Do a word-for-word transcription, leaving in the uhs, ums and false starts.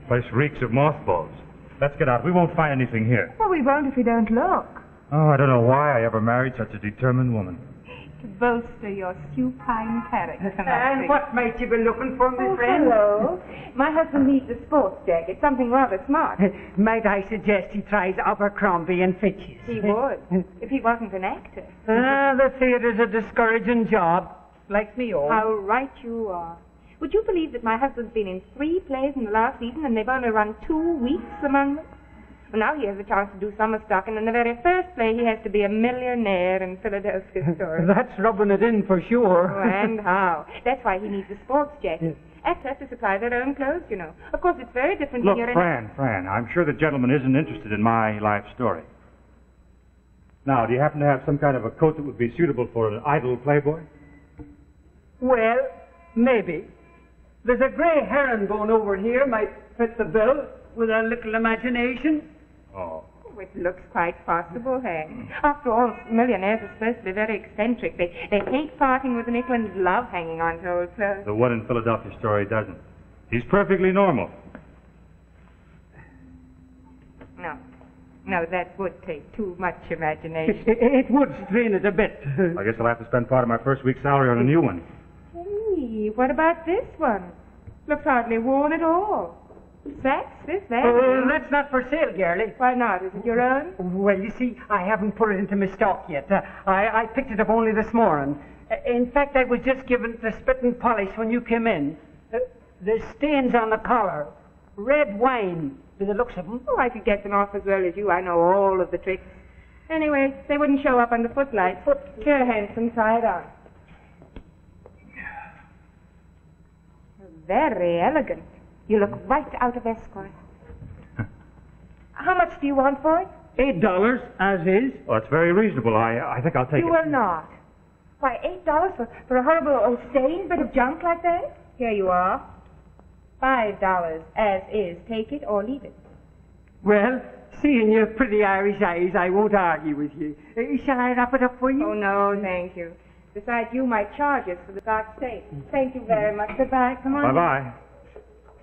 Place reeks of mothballs. Let's get out. We won't find anything here. Well, we won't if we don't look. Oh, I don't know why I ever married such a determined woman. To bolster your supine character. And what might you be looking for, my Oh, friend? hello. My husband needs a sports jacket, something rather smart. Might I suggest he tries Abercrombie and Fitch's? He would, if he wasn't an actor. Ah, the theatre's a discouraging job, like me own. How right you are. Would you believe that my husband's been in three plays in the last season and they've only run two weeks among them? Well, now he has a chance to do summer stock, and in the very first play he has to be a millionaire in Philadelphia story. That's rubbing it in for sure. Oh, and how? That's why he needs a sports jacket. Actors have to supply their own clothes, you know. Of course, it's very different Look, when you're Fran, Fran, I'm sure the gentleman isn't interested in my life story. Now, do you happen to have some kind of a coat that would be suitable for an idle playboy? Well, maybe. There's a grey herringbone over here might fit the bill with a little imagination. Oh. Oh, it looks quite possible, Hank. After all, millionaires are supposed to be very eccentric. They, they hate parting with a nickel and love hanging on to old clothes. The one in Philadelphia story doesn't. He's perfectly normal. No. No, that would take too much imagination. It, it, it would strain it a bit. I guess I'll have to spend part of my first week's salary on a new one. Hey, what about this one? Looks hardly worn at all. That's this, that. Oh, that's not for sale, girlie. Why not? Is it your own? Well, you see, I haven't put it into my stock yet. Uh, I, I picked it up only this morning. Uh, in fact, I was just giving it the spit and polish when you came in. Uh, there's stains on the collar. Red wine, by the looks of them. Oh, I could get them off as well as you. I know all of the tricks. Anyway, they wouldn't show up under footlights. Here, handsome, try it on. Very elegant. You look right out of escort. How much do you want for it? Eight dollars, as is. Well, that's very reasonable. I I think I'll take You it. will not. Why, eight dollars for, for a horrible old stained bit of junk like that? Here you are. Five dollars, as is. Take it or leave it. Well, seeing your pretty Irish eyes, I won't argue with you. Uh, shall I wrap it up for you? Oh, no, thank you. Besides, you might charge us for the dark state. Thank you very much. Goodbye. Come on. Bye-bye.